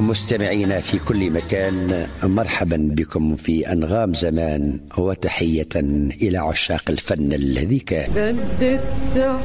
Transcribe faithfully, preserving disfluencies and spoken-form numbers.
مستمعينا في كل مكان، مرحبا بكم في أنغام زمان، وتحية إلى عشاق الفن الذي كان.